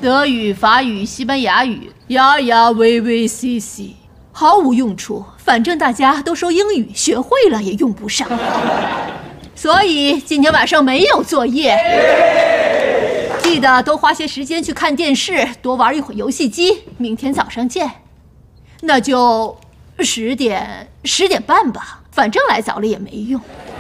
德语、法语、西班牙语，呀呀喂喂嘻嘻，毫无用处。反正大家都说英语，学会了也用不上。所以今天晚上没有作业，记得多花些时间去看电视，多玩一会儿游戏机。明天早上见。那就10点半吧，反正来早了也没用。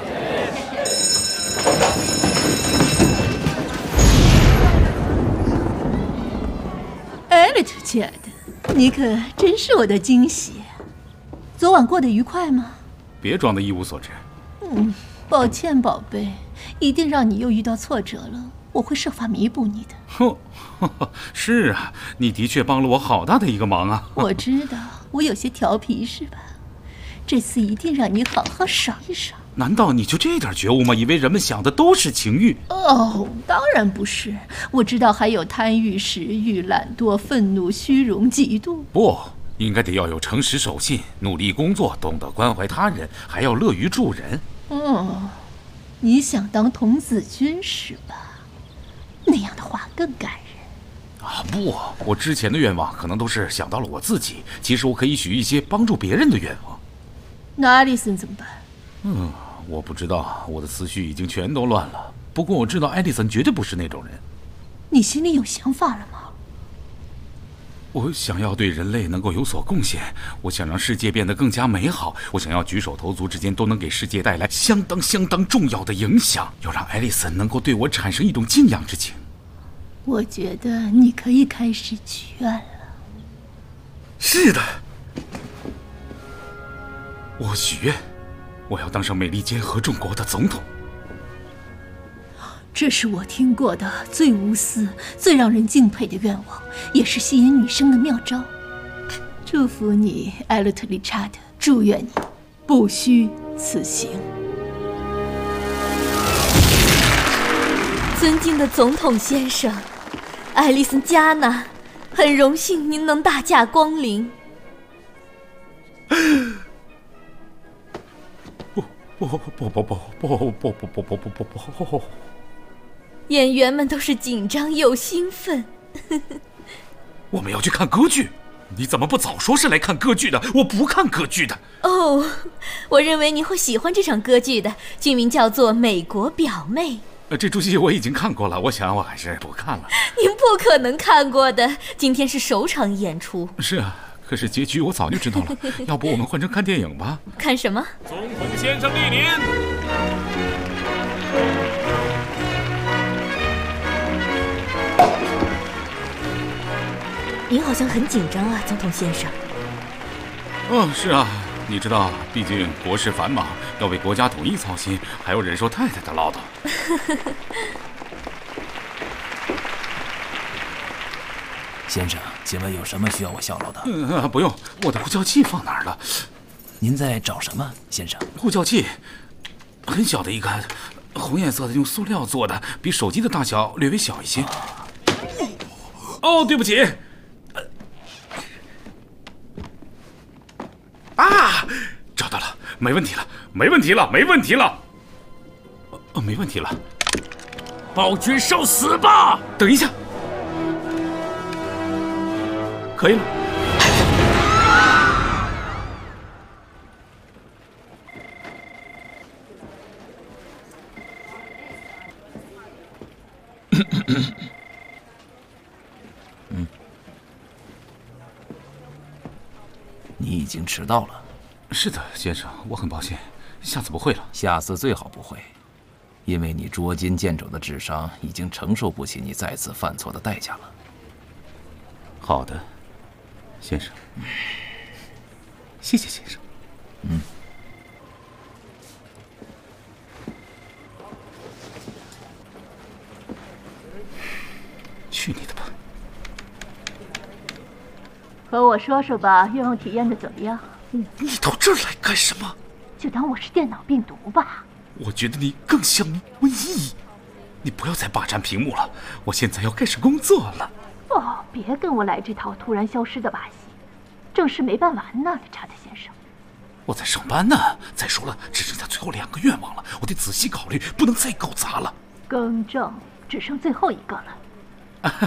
艾丽特，亲爱的，你可真是我的惊喜。昨晚过得愉快吗？ 别装得一无所知。 抱歉，宝贝，一定让你又遇到挫折了，我会设法弥补你的。 哼，是啊，你的确帮了我好大的一个忙啊。 我知道，我有些调皮是吧？这次一定让你好好爽一爽。 难道你就这点觉悟吗？以为人们想的都是情欲？ 哦，当然不是。我知道还有贪欲、食欲、懒惰、愤怒、虚荣、嫉妒。 不，应该得要有诚实守信，努力工作，懂得关怀他人，还要乐于助人。 你想当童子军是吧？那样的话更感人。 啊，不，我之前的愿望可能都是想到了我自己，其实我可以许一些帮助别人的愿望。 那艾丽森怎么办？ 我不知道，我的思绪已经全都乱了。不过我知道艾丽森绝对不是那种人。 你心里有想法了吗？ 我想要对人类能够有所贡献，我想让世界变得更加美好，我想要举手投足之间都能给世界带来相当重要的影响，要让艾丽森能够对我产生一种敬仰之情。 我觉得你可以开始许愿了。 是的，我许愿，我要当上美利坚合众国的总统。 这是我听过的最无私、最让人敬佩的愿望，也是吸引女生的妙招。祝福你，艾略特·理查德，祝愿你不虚此行。 尊敬的总统先生，艾丽森·加纳，很荣幸您能大驾光临。 不！ 演员们都是紧张又兴奋。 我们要去看歌剧，你怎么不早说是来看歌剧的？我不看歌剧的。 哦，我认为你会喜欢这场歌剧的，剧名叫做《美国表妹》。 这出戏我已经看过了，我想我还是不看了。 您不可能看过的，今天是首场演出。 是啊，可是结局我早就知道了。要不我们换成看电影吧？ 看什么？ 总统先生莅临。 您好像很紧张啊，总统先生。 是啊，你知道，毕竟国事繁忙，要为国家统一操心，还要忍受太太的唠叨。 先生，请问有什么需要我效劳的？ 不用，我的呼叫器放哪儿了？ 您在找什么，先生？ 呼叫器，很小的一个，红颜色的，用塑料做的，比手机的大小略微小一些。哦，对不起。找到了，没问题了，没问题了，没问题了。没问题了。暴君受死吧！等一下，可以了。 你已经迟到了。 是的，先生，我很抱歉，下次不会了。 下次最好不会，因为你捉襟见肘的智商已经承受不起你再次犯错的代价了。 好的，先生。谢谢先生。去你的吧！ 和我说说吧，愿望体验的怎么样？ 你到这儿来干什么？ 就当我是电脑病毒吧。 我觉得你更像瘟疫。你不要再霸占屏幕了，我现在要开始工作了。 别跟我来这套突然消失的把戏，正事没办完呢，理查德先生。 我在上班呢。再说了，只剩下最后2个愿望了，我得仔细考虑，不能再搞砸了。 更正，只剩最后一个了。